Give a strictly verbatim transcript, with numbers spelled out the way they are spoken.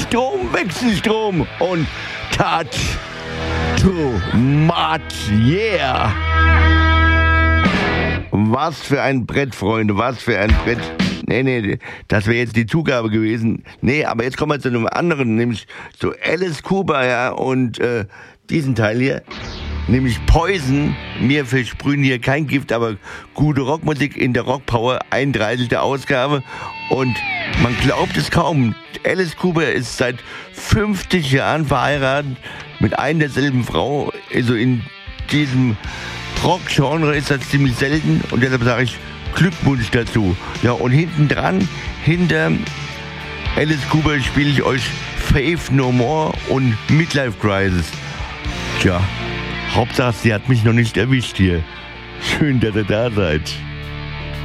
Strom, Wechselstrom und Touch to Mud, yeah! Was für ein Brett, Freunde, was für ein Brett. Nee, nee, das wäre jetzt die Zugabe gewesen. Nee, aber jetzt kommen wir zu einem anderen, nämlich zu Alice Cooper, ja, und äh, diesen Teil hier, nämlich Poison. Wir versprühen hier kein Gift, aber gute Rockmusik in der Rockpower, einunddreißigste Ausgabe. Und man glaubt es kaum, Alice Cooper ist seit fünfzig Jahren verheiratet mit einer derselben Frau. Also in diesem Rock-Genre ist das ziemlich selten und deshalb sage ich Glückwunsch dazu. Ja, und hinten dran, hinter Alice Cooper spiele ich euch Faith No More und Midlife Crisis. Tja, Hauptsache sie hat mich noch nicht erwischt hier. Schön, dass ihr da seid.